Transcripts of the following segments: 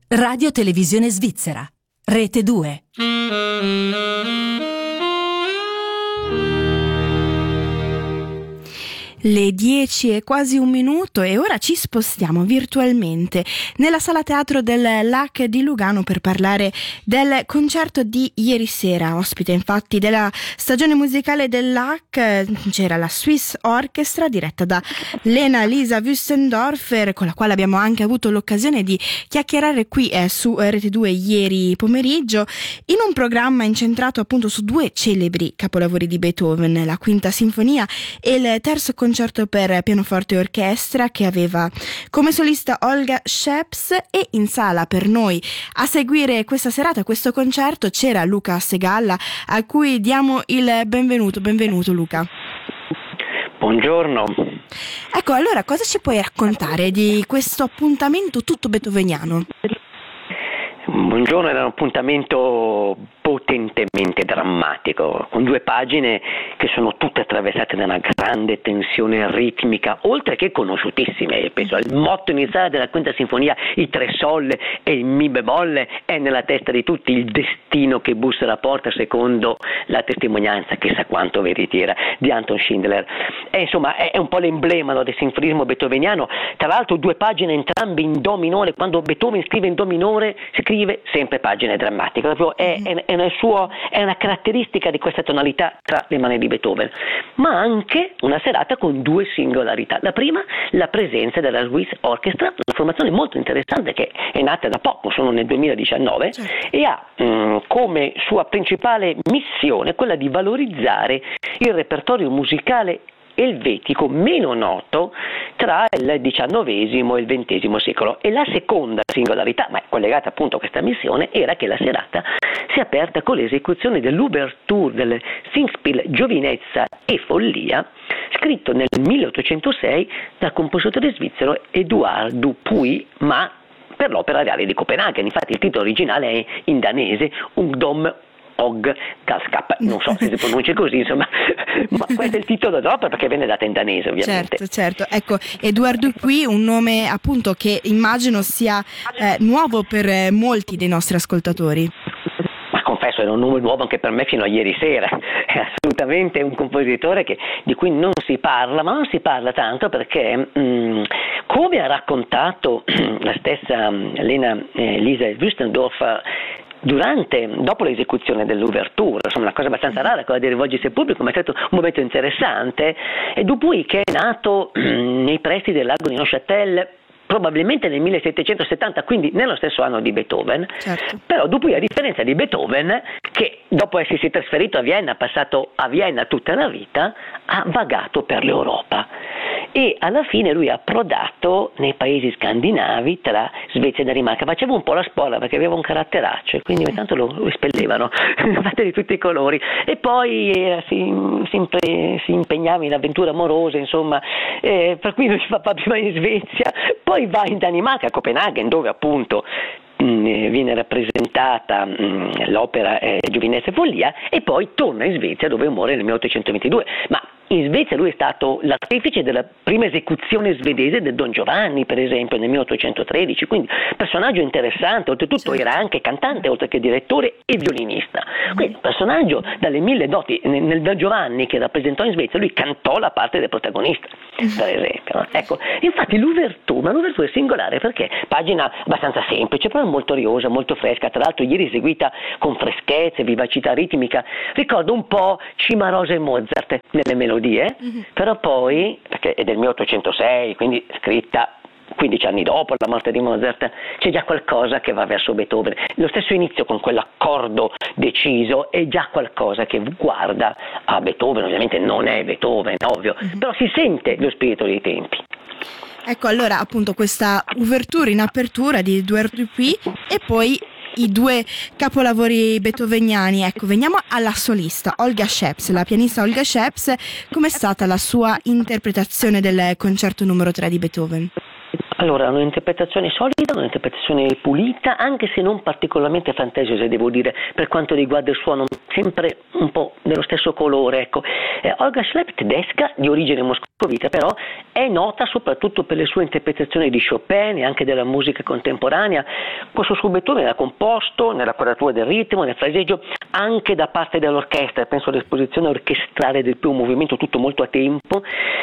Radio Televisione Svizzera, Rete 2. Le 10 e quasi un minuto e ora ci spostiamo virtualmente nella sala teatro del LAC di Lugano per parlare del concerto di ieri sera. Ospite infatti della stagione musicale del LAC c'era la Swiss Orchestra diretta da Lena Lisa Wüstendorfer, con la quale abbiamo anche avuto l'occasione di chiacchierare qui su Rete 2 ieri pomeriggio, in un programma incentrato appunto su due celebri capolavori di Beethoven, la Quinta Sinfonia e il terzo concerto per pianoforte e orchestra, che aveva come solista Olga Sheps, e in sala per noi a seguire questa serata, questo concerto, c'era Luca Segalla, a cui diamo il benvenuto. Benvenuto Luca. Buongiorno. Ecco, allora cosa ci puoi raccontare di questo appuntamento tutto beethoveniano? Buongiorno, era un appuntamento potentemente drammatico, con due pagine che sono tutte attraversate da una grande tensione ritmica, oltre che conosciutissime. Penso al motto iniziale della Quinta Sinfonia, i tre sol e il mi bemolle, è nella testa di tutti, il destino che bussa alla porta, secondo la testimonianza, chissà quanto veritiera, di Anton Schindler. Insomma, è un po' l'emblema, no, del sinfonismo beethoveniano. Tra l'altro due pagine entrambe in do minore. Quando Beethoven scrive in do minore, scrive sempre pagine drammatiche. Proprio è una caratteristica di questa tonalità tra le mani di Beethoven, ma anche una serata con due singolarità. La prima, la presenza della Swiss Orchestra, una formazione molto interessante che è nata da poco, sono nel 2019, e ha come sua principale missione quella di valorizzare il repertorio musicale elvetico meno noto tra il XIX e il XX secolo. E la seconda singolarità, ma è collegata appunto a questa missione, era che la serata si è aperta con l'esecuzione dell'ouverture del Singspiel Giovinezza e Follia, scritto nel 1806 dal compositore svizzero Eduard Dupuy, ma per l'Opera Reale di Copenaghen. Infatti il titolo originale è in danese Ungdom Og Galskap, non so se si pronuncia così, insomma, ma questo è il titolo dell'opera perché venne data in danese, ovviamente. Certo. Ecco, Eduard Dupuy, un nome appunto che immagino sia nuovo per molti dei nostri ascoltatori. Ma confesso, era un nome nuovo anche per me fino a ieri sera. È assolutamente un compositore di cui non si parla, ma non si parla tanto perché, come ha raccontato la stessa Lena Lisa Wüstendorfer dopo l'esecuzione dell'ouverture, insomma una cosa abbastanza rara, quella di rivolgersi al pubblico, ma è stato un momento interessante. E Dupuy, che è nato nei pressi del lago di Neuchâtel probabilmente nel 1770, quindi nello stesso anno di Beethoven, certo. Però Dupuy, a differenza di Beethoven, che dopo essersi trasferito a Vienna, ha passato a Vienna tutta la vita, ha vagato per l'Europa. E alla fine lui ha approdato nei paesi scandinavi tra Svezia e Danimarca. Faceva un po' la spola perché aveva un caratteraccio e quindi ogni tanto lo espellevano, fatte di tutti i colori. E poi si impegnava in avventure amorose, insomma, per cui lui va prima in Svezia, poi va in Danimarca, a Copenaghen, dove appunto viene rappresentata l'opera Giovinezza e Follia, e poi torna in Svezia dove muore nel 1822. Ma in Svezia lui è stato l'artefice della prima esecuzione svedese del Don Giovanni, per esempio, nel 1813, quindi personaggio interessante, oltretutto era anche cantante oltre che direttore e violinista. Quindi un personaggio dalle mille doti. Nel Don Giovanni che rappresentò in Svezia lui cantò la parte del protagonista, per esempio, no? Ecco, infatti l'ouverture è singolare perché pagina abbastanza semplice, però molto riosa, molto fresca, tra l'altro ieri eseguita con freschezza e vivacità ritmica, ricorda un po' Cimarosa e Mozart nelle melodie, però poi, perché è del 1806, quindi scritta 15 anni dopo la morte di Mozart, c'è già qualcosa che va verso Beethoven. Lo stesso inizio con quell'accordo deciso è già qualcosa che guarda a Beethoven. Ovviamente non è Beethoven, ovvio, però si sente lo spirito dei tempi. Ecco, allora appunto questa ouverture in apertura di Eduard Dupuy e poi i due capolavori beethoveniani. Ecco, veniamo alla solista Olga Sheps, la pianista Olga Sheps. Com'è stata la sua interpretazione del concerto numero 3 di Beethoven? Allora, un'interpretazione solida, un'interpretazione pulita, anche se non particolarmente fantasiosa, devo dire, per quanto riguarda il suono, sempre un po' dello stesso colore, ecco. Olga Schlepp, tedesca, di origine moscovita, però è nota soprattutto per le sue interpretazioni di Chopin e anche della musica contemporanea. Questo suo Beethoven era composto nella quadratura del ritmo, nel fraseggio, anche da parte dell'orchestra. Penso all'esposizione orchestrale del primo movimento, tutto molto a tempo,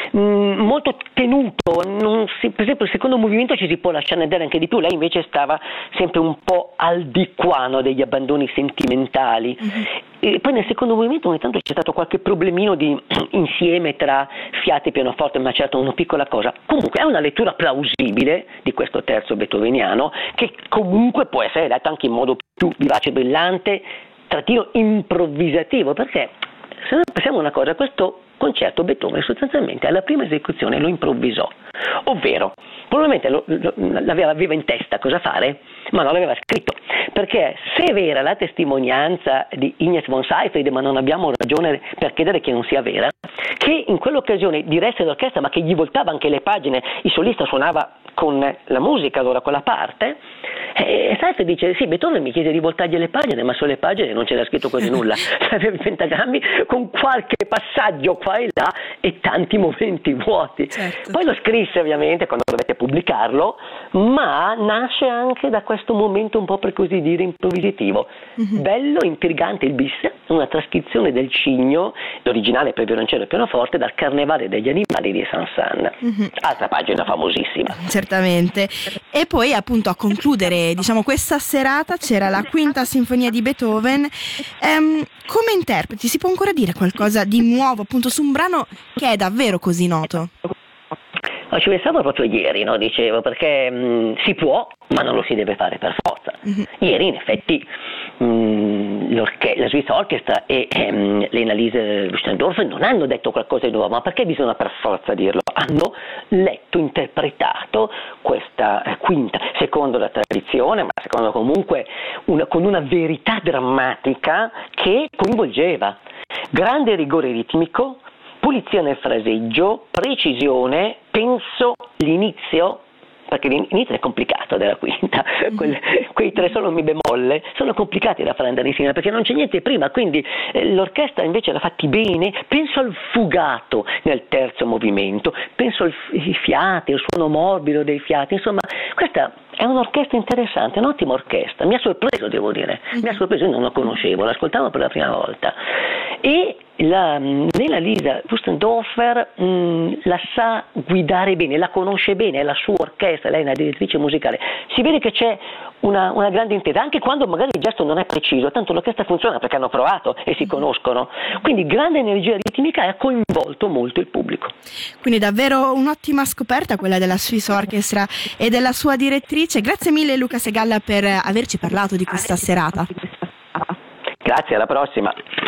molto tenuto. Per esempio il secondo movimento ci si può lasciare andare anche di più, lei invece stava sempre un po' al di qua, no, degli abbandoni sentimentali. E poi nel secondo movimento ogni tanto c'è stato qualche problemino di insieme tra fiati e pianoforte, ma certo una piccola cosa. Comunque è una lettura plausibile di questo terzo beethoveniano, che comunque può essere letta anche in modo più vivace, brillante, trattino improvvisativo, perché se noi pensiamo una cosa, questo concerto Beethoven sostanzialmente alla prima esecuzione lo improvvisò, ovvero probabilmente l'aveva in testa cosa fare, ma non l'aveva scritto, perché se è vera la testimonianza di Ignaz von Seyfried, ma non abbiamo ragione per credere che non sia vera, che in quell'occasione diresse l'orchestra ma che gli voltava anche le pagine, il solista suonava con la musica, allora con la parte, e Seyfried dice sì, Beethoven mi chiese di voltargli le pagine, ma sulle pagine non c'era scritto quasi nulla, aveva i pentagrammi con qualche passaggio qua e là e tanti momenti vuoti. Certo. Poi lo scrisse ovviamente quando dovette pubblicarlo, ma nasce anche da questo momento un po' per così dire improvvisativo. Bello, intrigante il bis, una trascrizione del Cigno, l'originale per violoncello e pianoforte, dal Carnevale degli animali di Saint-Saëns. Altra pagina famosissima. Certamente. E poi appunto a concludere, diciamo, questa serata c'era la quinta sinfonia di Beethoven. Come interpreti si può ancora dire qualcosa di nuovo appunto su un brano che è davvero così noto? Ci pensavo proprio ieri, no? Dicevo, perché si può, ma non lo si deve fare per forza. Ieri in effetti la Swiss Orchestra e l'Annalise Wüstendorf non hanno detto qualcosa di nuovo, ma perché bisogna per forza dirlo? Hanno letto, interpretato questa quinta, secondo la tradizione, ma secondo comunque con una verità drammatica che coinvolgeva grande rigore ritmico, pulizia nel fraseggio, precisione, penso l'inizio, perché l'inizio è complicato della quinta, quei tre solo mi bemolle sono complicati da fare andare insieme perché non c'è niente prima, quindi l'orchestra invece l'ha fatti bene. Penso al fugato nel terzo movimento, penso ai fiati, al suono morbido dei fiati, insomma questa è un'orchestra interessante, un'ottima orchestra, mi ha sorpreso, devo dire, mi ha sorpreso, io non la conoscevo, l'ascoltavo per la prima volta. E l'Annalise Wüstendorfer la sa guidare bene, la conosce bene, è la sua orchestra, lei è una direttrice musicale, si vede che c'è una grande intesa, anche quando magari il gesto non è preciso, tanto l'orchestra funziona perché hanno provato e si conoscono, quindi grande energia ritmica e ha coinvolto molto il pubblico. Quindi davvero un'ottima scoperta quella della Swiss Orchestra e della sua direttrice. Grazie mille Luca Segalla per averci parlato di questa serata. Grazie, alla prossima.